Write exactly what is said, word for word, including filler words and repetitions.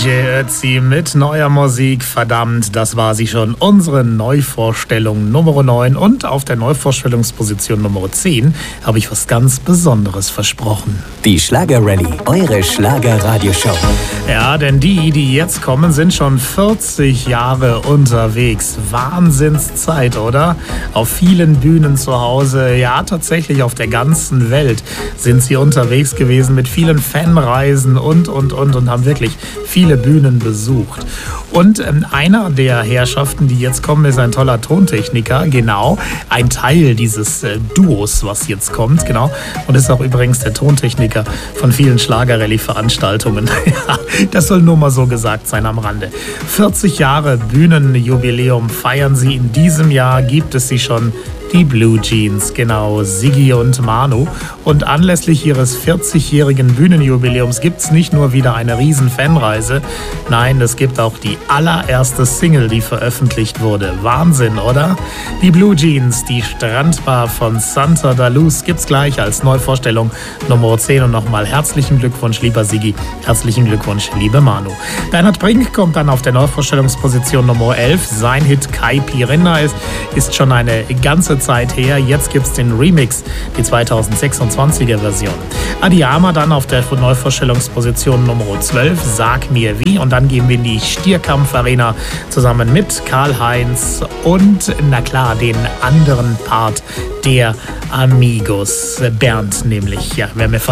D J Ötzi mit neuer Musik. Verdammt, das war sie schon. Unsere Neuvorstellung Nummer neun. Und auf der Neuvorstellungsposition Nummer zehn habe ich was ganz Besonderes versprochen. Die Schlager-Rallye, eure Schlager-Radioshow. Ja, denn die, die jetzt kommen, sind schon vierzig Jahre unterwegs. Wahnsinnszeit, oder? Auf vielen Bühnen zu Hause, ja tatsächlich auf der ganzen Welt sind sie unterwegs gewesen mit vielen Fanreisen und, und, und und haben wirklich viele Bühnen besucht. Und ähm, einer der Herrschaften, die jetzt kommen, ist ein toller Tontechniker, genau, ein Teil dieses äh, Duos, was jetzt kommt, genau, und ist auch übrigens der Tontechniker von vielen Schlager-Rallye-Veranstaltungen. Ja, das soll nur mal so gesagt sein am Rande. vierzig Jahre Bühnenjubiläum feiern sie in diesem Jahr, gibt es sie schon. Die Blue Jeans, genau, Siggi und Manu. Und anlässlich ihres vierzigjährigen Bühnenjubiläums gibt es nicht nur wieder eine riesen Fanreise, nein, es gibt auch die allererste Single, die veröffentlicht wurde. Wahnsinn, oder? Die Blue Jeans, die Strandbar von Santa da Luz, gibt's gleich als Neuvorstellung Nummer zehn. Und nochmal herzlichen Glückwunsch, lieber Siggi, herzlichen Glückwunsch, liebe Manu. Bernhard Brink kommt dann auf der Neuvorstellungsposition Nummer elf. Sein Hit Kai Pirinha ist, ist schon eine ganze Zeit her. Jetzt gibt's den Remix, die zweitausendsechsundzwanziger Version. Adiyama dann auf der Neuvorstellungsposition Nummer zwölf, Sag mir wie. Und dann gehen wir in die Stierkampf Arena zusammen mit Karl-Heinz und, na klar, den anderen Part der Amigos. Bernd nämlich. Ja, wer mir